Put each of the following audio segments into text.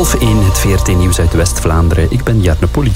1:30 het VRT-nieuws uit West-Vlaanderen. Ik ben Jarne Polly.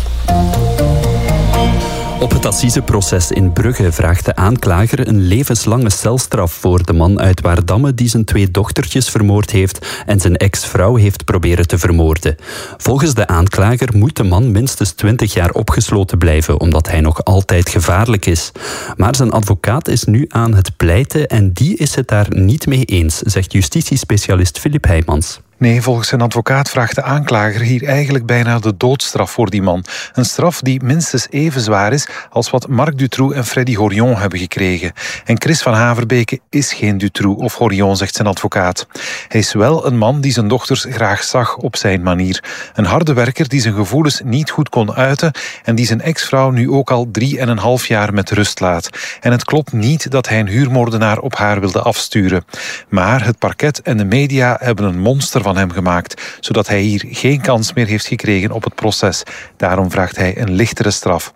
Op het assiseproces in Brugge vraagt de aanklager een levenslange celstraf voor de man uit Waardamme die zijn 2 dochtertjes vermoord heeft en zijn ex-vrouw heeft proberen te vermoorden. Volgens de aanklager moet de man minstens 20 jaar opgesloten blijven omdat hij nog altijd gevaarlijk is. Maar zijn advocaat is nu aan het pleiten en die is het daar niet mee eens, zegt justitiespecialist Filip Heijmans. Nee, volgens zijn advocaat vraagt de aanklager hier eigenlijk bijna de doodstraf voor die man. Een straf die minstens even zwaar is als wat Marc Dutroux en Freddy Gorion hebben gekregen. En Chris van Haverbeke is geen Dutroux of Gorion, zegt zijn advocaat. Hij is wel een man die zijn dochters graag zag op zijn manier. Een harde werker die zijn gevoelens niet goed kon uiten en die zijn ex-vrouw nu ook al 3,5 jaar met rust laat. En het klopt niet dat hij een huurmoordenaar op haar wilde afsturen. Maar het parket en de media hebben een monster van hem gemaakt, zodat hij hier geen kans meer heeft gekregen op het proces. Daarom vraagt hij een lichtere straf.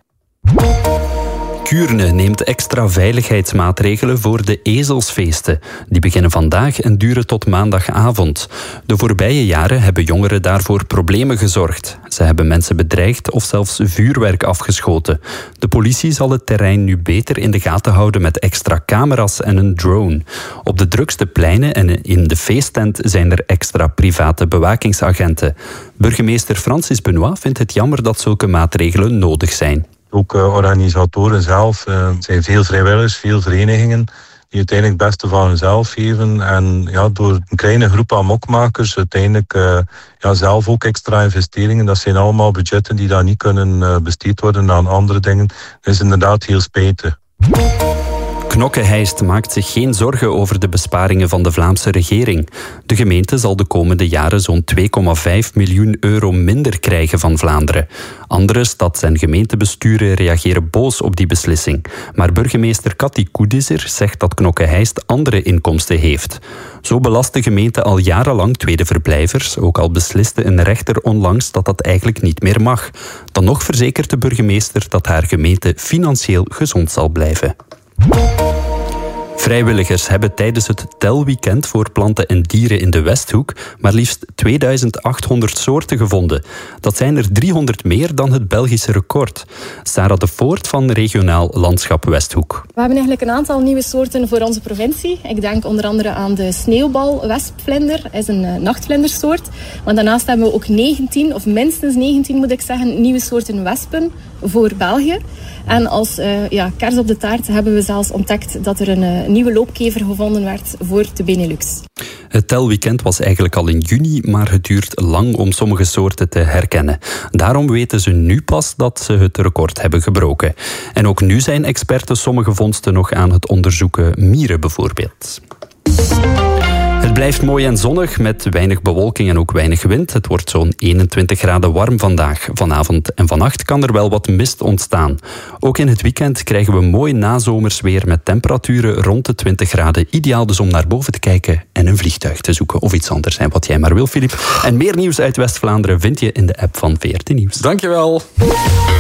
Kuurne neemt extra veiligheidsmaatregelen voor de ezelsfeesten. Die beginnen vandaag en duren tot maandagavond. De voorbije jaren hebben jongeren daarvoor problemen gezorgd. Ze hebben mensen bedreigd of zelfs vuurwerk afgeschoten. De politie zal het terrein nu beter in de gaten houden met extra camera's en een drone. Op de drukste pleinen en in de feesttent zijn er extra private bewakingsagenten. Burgemeester Francis Benoit vindt het jammer dat zulke maatregelen nodig zijn. Ook organisatoren zelf. Er zijn veel vrijwilligers, veel verenigingen die uiteindelijk het beste van hunzelf geven. En ja, door een kleine groep amokmakers uiteindelijk zelf ook extra investeringen. Dat zijn allemaal budgetten die daar niet kunnen besteed worden aan andere dingen. Dat is inderdaad heel spijtig. Knokke-Heist maakt zich geen zorgen over de besparingen van de Vlaamse regering. De gemeente zal de komende jaren zo'n 2,5 miljoen euro minder krijgen van Vlaanderen. Andere stads- en gemeentebesturen reageren boos op die beslissing. Maar burgemeester Cathy Koedisser zegt dat Knokke-Heist andere inkomsten heeft. Zo belast de gemeente al jarenlang tweede verblijvers, ook al besliste een rechter onlangs dat dat eigenlijk niet meer mag. Dan nog verzekert de burgemeester dat haar gemeente financieel gezond zal blijven. Vrijwilligers hebben tijdens het telweekend voor planten en dieren in de Westhoek maar liefst 2800 soorten gevonden. Dat zijn er 300 meer dan het Belgische record. Sarah de Voort van Regionaal Landschap Westhoek. We hebben eigenlijk een aantal nieuwe soorten voor onze provincie. Ik denk onder andere aan de sneeuwbalwespvlinder. Dat is een nachtvlindersoort. Maar daarnaast hebben we ook 19, of minstens 19 moet ik zeggen, nieuwe soorten wespen voor België. En als kers op de taart hebben we zelfs ontdekt dat er een nieuwe loopkever gevonden werd voor de Benelux. Het telweekend was eigenlijk al in juni, maar het duurt lang om sommige soorten te herkennen. Daarom weten ze nu pas dat ze het record hebben gebroken. En ook nu zijn experten sommige vondsten nog aan het onderzoeken, mieren bijvoorbeeld. Het blijft mooi en zonnig met weinig bewolking en ook weinig wind. Het wordt zo'n 21 graden warm vandaag. Vanavond en vannacht kan er wel wat mist ontstaan. Ook in het weekend krijgen we mooi nazomers weer met temperaturen rond de 20 graden. Ideaal dus om naar boven te kijken en een vliegtuig te zoeken. Of iets anders zijn wat jij maar wil, Filip. En meer nieuws uit West-Vlaanderen vind je in de app van VRT Nieuws. Dankjewel.